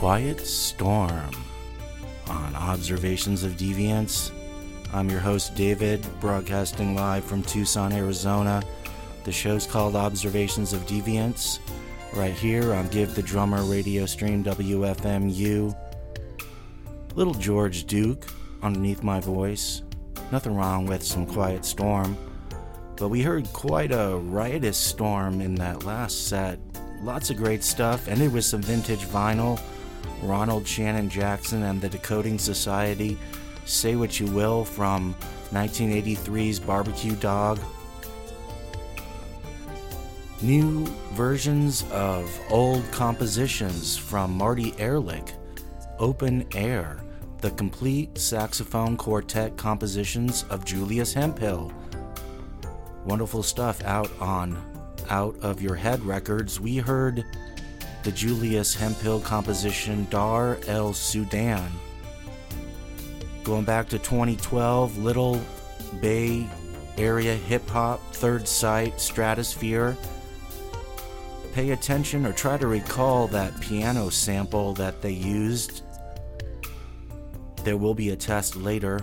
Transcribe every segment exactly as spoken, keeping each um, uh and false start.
Quiet Storm on Observations of Deviance. I'm your host, David, broadcasting live from Tucson, Arizona. The show's called Observations of Deviance, right here on Give the Drummer radio stream W F M U. Little George Duke underneath my voice. Nothing wrong with some Quiet Storm, but we heard quite a riotous storm in that last set. Lots of great stuff, ended with some vintage vinyl. Ronald Shannon Jackson and the Decoding Society, Say What You Will from nineteen eighty-three's Barbecue Dog. New versions of old compositions from Marty Ehrlich, Open Air, the complete saxophone quartet compositions of Julius Hemphill. Wonderful stuff out on Out of Your Head Records. We heard the Julius Hemphill composition Dar el Sudan. Going back to twenty twelve, Little Bay Area Hip Hop, Third Sight, Stratosphere. Pay attention or try to recall that piano sample that they used. There will be a test later.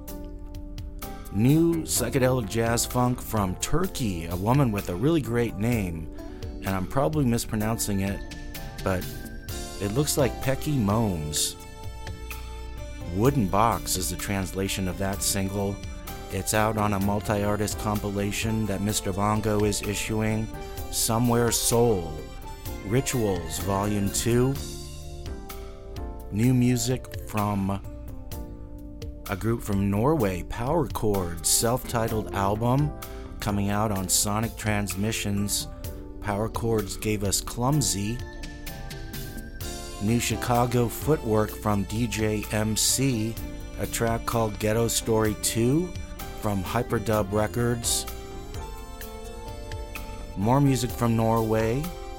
New psychedelic jazz funk from Turkey, a woman with a really great name, and I'm probably mispronouncing it, but it looks like Pecky Momes. Wooden Box is the translation of that single. It's out on a multi-artist compilation that Mister Bongo is issuing, Somewhere Soul, Rituals Volume two. New music from a group from Norway, Power Chords, self-titled album coming out on Sonic Transmissions. Power Chords gave us Clumsy. New Chicago Footwork from D J M C, a track called Ghetto Story two from Hyperdub Records. More music from Norway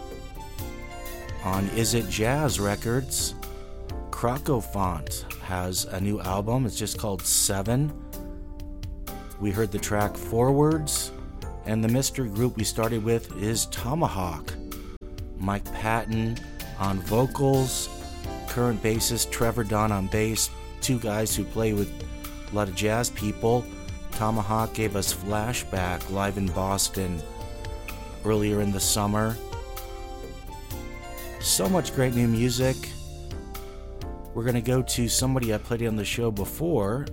on Is It Jazz Records. Crocofont has a new album. It's just called Seven. We heard the track Forwards, and the mystery group we started with is Tomahawk. Mike Patton on vocals, current bassist Trevor Dunn on bass, two guys who play with a lot of jazz people. Tomahawk gave us Flashback live in Boston earlier in the summer. So much great new music. We're going to go to somebody I played on the show before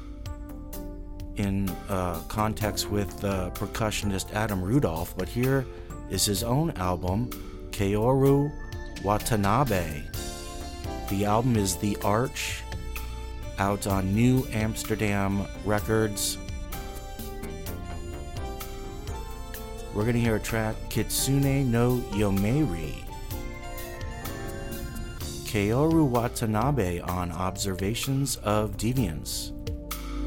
in uh, context with uh, percussionist Adam Rudolph, but here is his own album, Kaoru Watanabe. The album is The Arch, out on New Amsterdam Records. We're going to hear a track, Kitsune no Yomeiri. Kaoru Watanabe on Observations of Deviance.